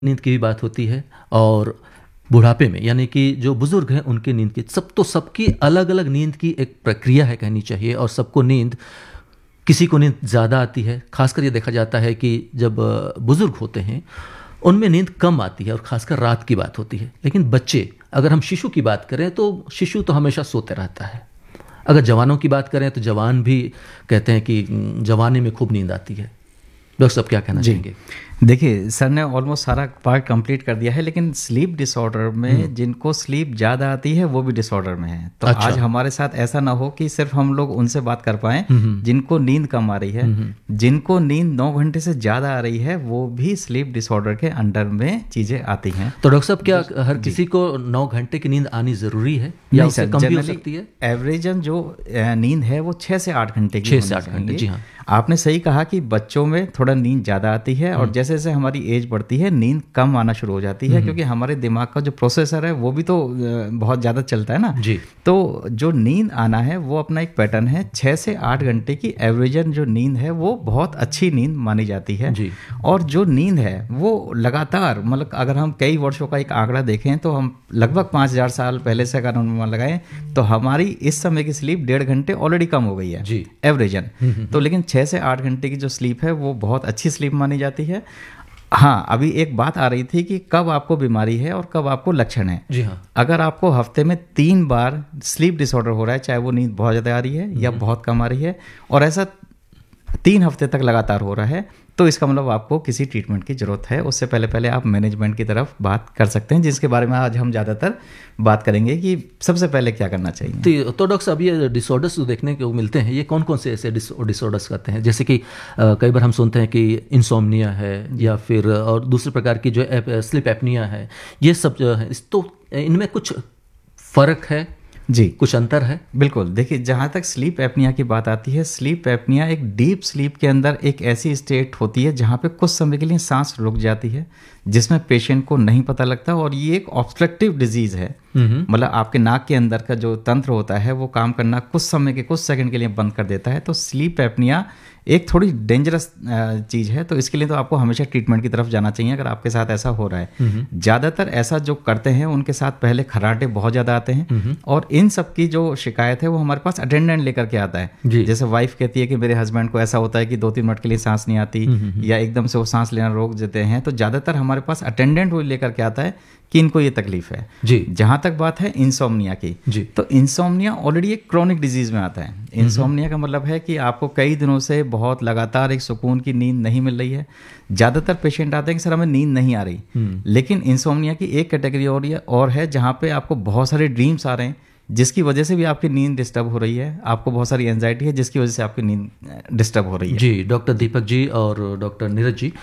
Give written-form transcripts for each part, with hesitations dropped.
नींद की भी बात होती है, और बुढ़ापे में यानी कि जो बुजुर्ग हैं उनकी नींद की, सबकी अलग अलग नींद की एक प्रक्रिया है कहनी चाहिए, और सबको नींद, किसी को नींद ज़्यादा आती है। खासकर ये देखा जाता है कि जब बुजुर्ग होते हैं उनमें नींद कम आती है, और खासकर रात की बात होती है। लेकिन बच्चे, अगर हम शिशु की बात करें तो शिशु तो हमेशा सोते रहता है। अगर जवानों की बात करें तो जवान भी कहते हैं कि जवानी में खूब नींद आती है। डॉक्टर साहब क्या कहना चाहेंगे? देखिए, सर ने ऑलमोस्ट सारा पार्ट कंप्लीट कर दिया है, लेकिन स्लीप डिसऑर्डर में जिनको स्लीप ज़्यादा आती है वो भी डिसऑर्डर में है। तो अच्छा। आज हमारे साथ ऐसा ना हो कि सिर्फ हम लोग उनसे बात कर पाएं जिनको नींद कम आ रही है। जिनको नींद 9 घंटे से ज़्यादा आ रही है वो भी स्लीप डिसऑर्डर के अंडर में चीज़ें आती हैं। तो डॉक्टर साहब, क्या हर किसी को 9 घंटे की नींद आनी ज़रूरी है या उससे कम भी हो सकती है? एवरेजन जो नींद है वो 6 से 8 घंटे की 6 से 8 घंटे, जी हाँ। आपने सही कहा कि बच्चों में थोड़ा नींद ज़्यादा आती है, और जैसे जैसे हमारी एज बढ़ती है नींद कम आना शुरू हो जाती है, क्योंकि हमारे दिमाग का जो प्रोसेसर है वो भी तो बहुत ज़्यादा चलता है ना जी। तो जो नींद आना है वो अपना एक पैटर्न है। 6 से 8 घंटे की एवरेजन जो नींद है वो बहुत अच्छी नींद मानी जाती है जी। और जो नींद है वो लगातार, मतलब अगर हम कई वर्षों का एक आंकड़ा देखें तो हम लगभग 5000 साल पहले से अगर अनुमान लगाएं तो हमारी इस समय की स्लीप 1.5 घंटे ऑलरेडी कम हो गई है जी, एवरेजन। तो लेकिन 6 से 8 घंटे की जो स्लीप है वो बहुत अच्छी स्लीप मानी जाती है। हाँ, अभी एक बात आ रही थी कि कब आपको बीमारी है और कब आपको लक्षण है। जी हाँ। अगर आपको हफ्ते में 3 बार स्लीप डिसऑर्डर हो रहा है, चाहे वो नींद बहुत ज़्यादा आ रही है या बहुत कम आ रही है, और ऐसा 3 हफ्ते तक लगातार हो रहा है, तो इसका मतलब आपको किसी ट्रीटमेंट की ज़रूरत है। उससे पहले आप मैनेजमेंट की तरफ बात कर सकते हैं, जिसके बारे में आज हम ज़्यादातर बात करेंगे कि सबसे पहले क्या करना चाहिए। तो डॉक्टर साहब, ये डिसऑर्डर्स जो देखने को मिलते हैं ये कौन कौन से ऐसे डिसऑर्डर्स करते हैं? जैसे कि कई बार हम सुनते हैं कि इंसोम्निया है, या फिर और दूसरे प्रकार की जो स्लीप एपनिया है, ये सब जो है, तो इनमें कुछ फ़र्क है जी, कुछ अंतर है? बिल्कुल। देखिए, जहाँ तक स्लीप एपनिया की बात आती है, स्लीप एपनिया एक डीप स्लीप के अंदर एक ऐसी स्टेट होती है जहाँ पे कुछ समय के लिए सांस रुक जाती है, जिसमें पेशेंट को नहीं पता लगता, और ये एक ऑब्स्ट्रक्टिव डिजीज़ है। मतलब आपके नाक के अंदर का जो तंत्र होता है वो काम करना कुछ समय के, कुछ सेकंड के लिए बंद कर देता है। तो स्लीप एपनिया एक थोड़ी डेंजरस चीज़ है, तो इसके लिए तो आपको हमेशा ट्रीटमेंट की तरफ जाना चाहिए अगर आपके साथ ऐसा हो रहा है। ज़्यादातर ऐसा जो करते हैं उनके साथ पहले खर्राटे बहुत ज़्यादा आते हैं, और इन सब की जो शिकायत है वो हमारे पास अटेंडेंट लेकर के आता है। जैसे वाइफ कहती है कि मेरे हस्बैंड को ऐसा होता है कि 2-3 मिनट के लिए सांस नहीं आती, या एकदम से वो सांस लेना रोक देते हैं, तो ज़्यादातर हमारे पास अटेंडेंट वो लेकर के आता है कि इनको ये तकलीफ है। जी। जहाँ तक बात है इंसोम्निया की, जी। तो इंसोम्निया ऑलरेडी एक क्रॉनिक डिजीज में आता है। इंसोम्निया का मतलब है कि आपको कई दिनों से बहुत लगातार एक सुकून की नींद नहीं मिल रही है। ज़्यादातर पेशेंट आते हैं कि सर हमें नींद नहीं आ रही, लेकिन इंसोम्निया की एक कैटेगरी और है जहाँ पे आपको बहुत सारे ड्रीम्स आ रहे हैं, जिसकी वजह से भी आपकी नींद डिस्टर्ब हो रही है। आपको बहुत सारी एंजाइटी है जिसकी वजह से आपकी नींद डिस्टर्ब हो रही है। जी, डॉक्टर दीपक जी और डॉक्टर नीरज जी,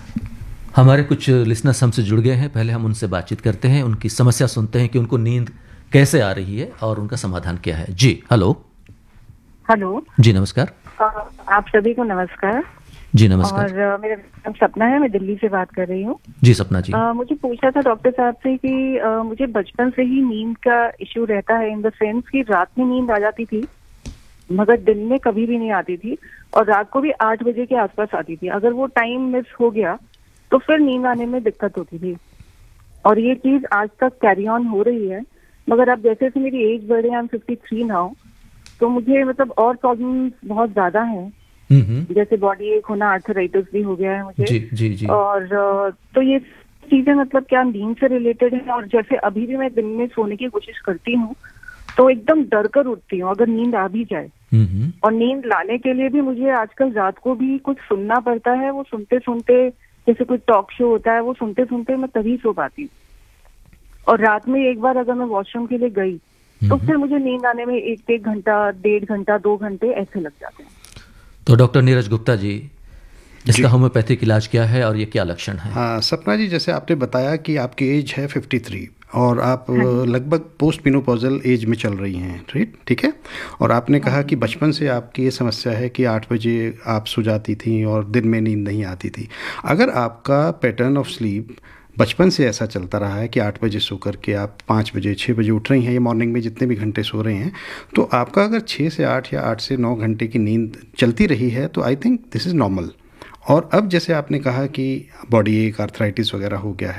हमारे कुछ लिसनर्स हमसे जुड़ गए हैं। पहले हम उनसे बातचीत करते हैं, उनकी समस्या सुनते हैं कि उनको नींद कैसे आ रही है और उनका समाधान क्या है। जी, हेलो। हेलो जी, नमस्कार। आप सभी को नमस्कार। जी, नमस्कार। और मेरा नाम सपना है, मैं दिल्ली से बात कर रही हूँ। जी, सपना जी। मुझे पूछना था डॉक्टर साहब से कि मुझे बचपन से ही नींद का इश्यू रहता है, इन द सेंस कि रात में नींद आ जाती थी मगर दिन में कभी भी नहीं आती थी, और रात को भी 8 बजे के आसपास आती थी। अगर वो टाइम मिस हो गया तो फिर नींद आने में दिक्कत होती थी, और ये चीज आज तक कैरी ऑन हो रही है। मगर अब जैसे से मेरी एज बढ़ रही है, आई एम 53 नाउ, तो मुझे मतलब और प्रॉब्लम्स बहुत ज्यादा हैं, जैसे बॉडी एक होना, आर्थराइटिस भी हो गया है मुझे। जी, जी, जी। और तो ये चीजें मतलब क्या नींद से रिलेटेड है? और जैसे अभी भी मैं दिन में सोने की कोशिश करती हूँ तो एकदम डर कर उठती हूँ अगर नींद आ भी जाए, और नींद लाने के लिए भी मुझे आजकल रात को भी कुछ सुनना पड़ता है। वो सुनते सुनते, जैसे कोई टॉक शो होता है, वो सुनते सुनते मैं तभी सो पाती हूँ। और रात में एक बार अगर मैं वॉशरूम के लिए गई तो फिर मुझे नींद आने में 1 घंटा, 1.5 घंटा, 2 घंटे ऐसे लग जाते हैं। तो डॉक्टर नीरज गुप्ता जी, इसका होम्योपैथिक इलाज क्या है और ये क्या लक्षण है? हाँ सपना जी, जैसे आपने बताया कि आपकी एज है 53 और आप लगभग पोस्ट मेनोपॉजल एज में चल रही हैं, ठीक है। और आपने कहा कि बचपन से आपकी ये समस्या है कि 8 बजे आप सो जाती थी और दिन में नींद नहीं आती थी। अगर आपका पैटर्न ऑफ स्लीप बचपन से ऐसा चलता रहा है कि 8 बजे सो करके आप 5 बजे 6 बजे उठ रही हैं, या मॉर्निंग में जितने भी घंटे सो रहे हैं, तो आपका अगर 6 से 8 या 8 से 9 घंटे की नींद चलती रही है तो I think this is normal. और अब जैसे आपने कहा कि बॉडी एक आर्थराइटिस वगैरह हो गया है,